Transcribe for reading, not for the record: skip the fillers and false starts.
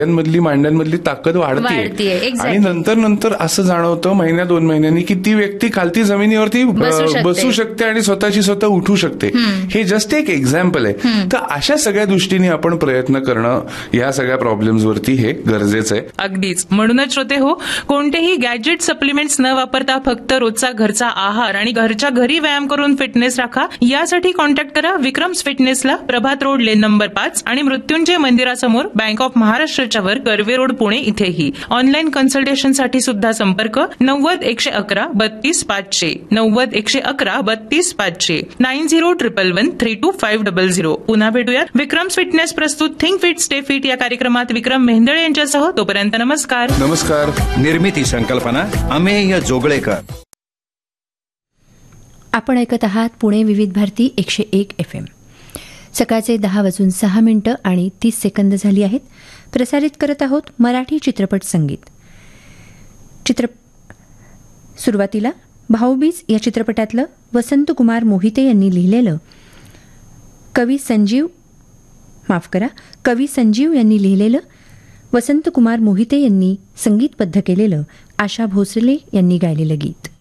मांड्यांमधली ताकद वाढते आणि नंतर नंतर असं जाणवतं महिन्या 2 महिन्यांनी की ती व्यक्ती खालती जमिनीवरती बसू शकते आणि स्वतःची स्वतः उठू शकते. हे जस्ट एक एक्झाम्पल आहे. तर अशा सगळ्या दृष्टीने आपण प्रयत्न करणं या सगळ्या प्रॉब्लेम्सवरती हे गरजेचं आहे. अगदीच. म्हणूनच श्रोते हो, कोणतेही गॅजेट सप्लिमेंट्स न वापरता फक्त रोजचा घरचा आहार आणि घरच्या घरी व्यायाम करून फिटनेस राखा. यासाठी कॉन्टॅक्ट करा विक्रम्स फिटनेसला, प्रभात रोड लेन नंबर 5 आणि मृत्युंजय मंदिरासमोर, बँक ऑफ महाराष्ट्रच्या वर, कर्वे रोड, पुणे इथेही. ऑनलाईन कन्सल्टेशनसाठी सुद्धा संपर्क 90-111-32-500 90-111-32-500 90-111-32500. पुन्हा भेटूया विक्रम्स फिटनेस प्रस्तुत थिंक फिट स्टे फिट या कार्यक्रमात विक्रम मेहंदळे यांच्यासह. तोपर्यंत नमस्कार. नमस्कार. निर्मिती संकल्पना अमेय जोगळेकर. आपण ऐकत आहात पुणे विविध भारती 101 FM. सकाळचे 10:06 आणि 30 सेकंद झाली आहेत. प्रसारित करत आहोत मराठी चित्रपट संगीत. सुरुवातीला भाऊबीज या चित्रपटातलं वसंतकुमार मोहिते यांनी लिहिलेलं, कवी संजीव यांनी लिहिलेलं, वसंतकुमार मोहिते यांनी संगीतबद्ध केलेलं, आशा भोसले यांनी गायलेलं गीत.